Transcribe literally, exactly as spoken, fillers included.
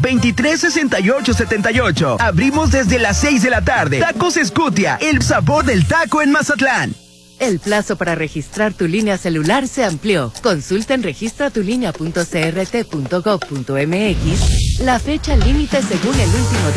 veintitrés sesenta y ocho setenta y ocho. Abrimos desde las seis de la tarde. Tacos Escutia, el sabor del taco en Mazatlán. El plazo para registrar tu línea celular se amplió. Consulta en registratulinea punto c r t punto gov punto m x la fecha límite según el último día